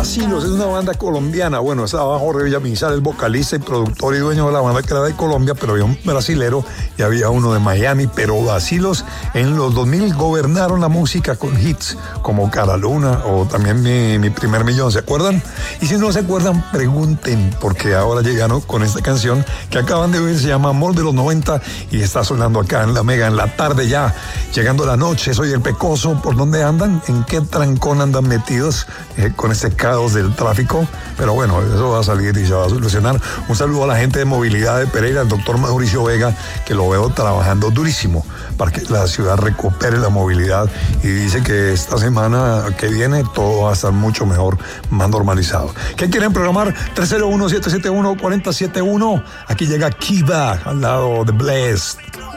Vacilos es una banda colombiana. Bueno, estaba Jorge Villamizar, el vocalista y productor y dueño de la banda, que era de Colombia, pero había un brasilero y había uno de Miami. Pero Vacilos en los 2000 gobernaron la música con hits como Cara Luna o también Mi Primer Millón, ¿se acuerdan? Y si no se acuerdan, pregunten, porque ahora llegaron con esta canción que acaban de oír, se llama Amor de los 90 y está sonando acá en La Mega en la tarde ya, llegando la noche. Soy el Pecoso. ¿Por dónde andan? ¿En qué trancón andan metidos con este caos del tráfico? Pero bueno, eso va a salir y se va a solucionar. Un saludo a la gente de movilidad de Pereira, el doctor Mauricio Vega, que lo veo trabajando durísimo para que la ciudad recupere la movilidad, y dice que esta semana que viene todo va a estar mucho mejor, más normalizado. ¿Qué quieren programar? 301-771-4071. Aquí llega Kiva al lado de Blessed.